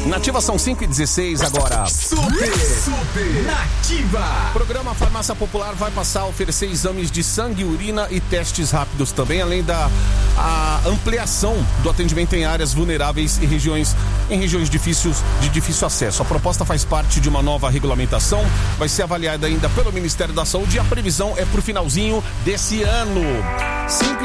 Nativa são 5h16 agora. Super Nativa. Programa Farmácia Popular vai passar a oferecer exames de sangue, urina e testes rápidos também, além da ampliação do atendimento em áreas vulneráveis e em regiões de difícil acesso. A proposta faz parte de uma nova regulamentação, vai ser avaliada ainda pelo Ministério da Saúde e a previsão é pro finalzinho desse ano.